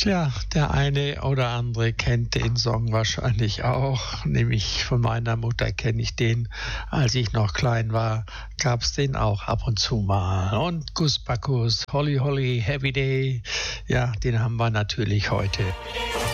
Ja, der eine oder andere kennt den Song wahrscheinlich auch, nämlich von meiner Mutter kenne ich den. Als ich noch klein war, gab's den auch ab und zu mal. Und Gus Bacchus, Holly Holly, Heavy Day, ja, den haben wir natürlich heute.